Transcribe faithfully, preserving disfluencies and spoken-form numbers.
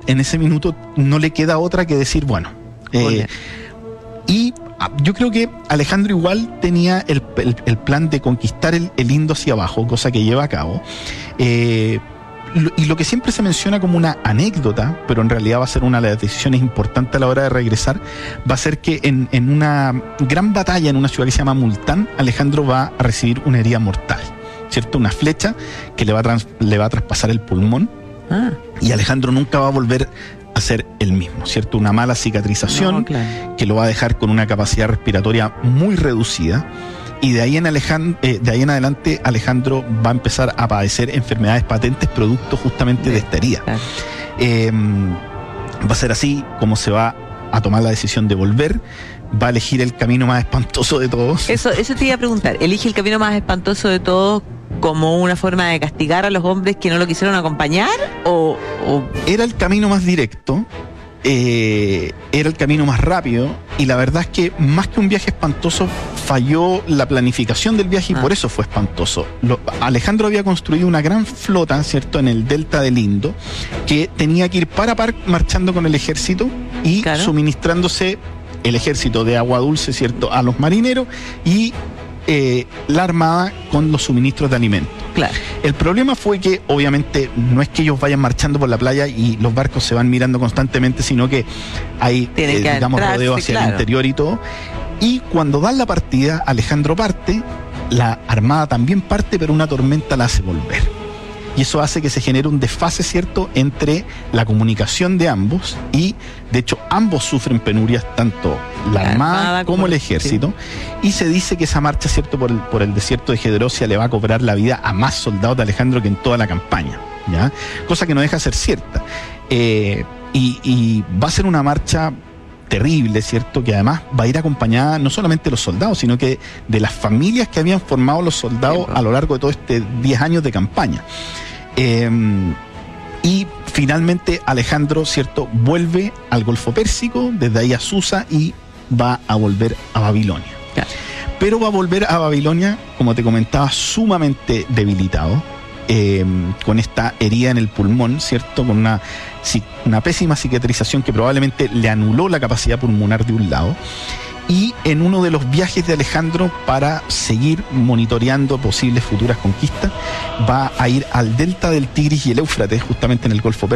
en ese minuto no le queda otra que decir, bueno, eh, y yo creo que Alejandro igual tenía el, el, el plan de conquistar el, el Indo hacia abajo, cosa que lleva a cabo. Eh, lo, y lo que siempre se menciona como una anécdota, pero en realidad va a ser una de las decisiones importantes a la hora de regresar, va a ser que en, en una gran batalla en una ciudad que se llama Multán, Alejandro va a recibir una herida mortal, ¿cierto? Una flecha que le va a, trans, le va a traspasar el pulmón. Ah. Y Alejandro nunca va a volver a ser el mismo, ¿cierto? Una mala cicatrización, no, claro, que lo va a dejar con una capacidad respiratoria muy reducida, y de ahí en Alejandro, eh, de ahí en adelante Alejandro va a empezar a padecer enfermedades patentes producto justamente sí, de esta herida. Claro. Eh, va a ser así como se va a tomar la decisión de volver. Va a elegir el camino más espantoso de todos. Eso, eso te iba a preguntar. ¿Elige el camino más espantoso de todos como una forma de castigar a los hombres que no lo quisieron acompañar? ¿O, o... Era el camino más directo, eh, era el camino más rápido, y la verdad es que más que un viaje espantoso, falló la planificación del viaje, y ah. por eso fue espantoso. Lo, Alejandro había construido una gran flota, ¿cierto?, en el delta del Indo, que tenía que ir par a par marchando con el ejército y claro, suministrándose el ejército de agua dulce, ¿cierto?, a los marineros, y eh, la armada con los suministros de alimentos. Claro. El problema fue que obviamente no es que ellos vayan marchando por la playa y los barcos se van mirando constantemente, sino que hay, eh, digamos, rodeo hacia claro, el interior y todo. Y cuando dan la partida, Alejandro parte, la armada también parte, pero una tormenta la hace volver. Y eso hace que se genere un desfase, ¿cierto?, entre la comunicación de ambos, y de hecho ambos sufren penurias, tanto la, la armada, armada como, como el ejército, sí. Y se dice que esa marcha, ¿cierto?, por el, por el desierto de Gedrosia le va a cobrar la vida a más soldados de Alejandro que en toda la campaña, ¿ya? Cosa que no deja de ser cierta. Eh, y, y va a ser una marcha terrible, ¿cierto?, que además va a ir acompañada no solamente de los soldados, sino que de las familias que habían formado los soldados sí, a lo largo de todo este diez años de campaña. Eh, y finalmente Alejandro, ¿cierto?, vuelve al Golfo Pérsico, desde ahí a Susa, y va a volver a Babilonia. Claro. Pero va a volver a Babilonia, como te comentaba, sumamente debilitado, eh, con esta herida en el pulmón, ¿cierto?, con una, una pésima cicatrización que probablemente le anuló la capacidad pulmonar de un lado. Y en uno de los viajes de Alejandro para seguir monitoreando posibles futuras conquistas, va a ir al delta del Tigris y el Éufrates, justamente en el Golfo Pérsico,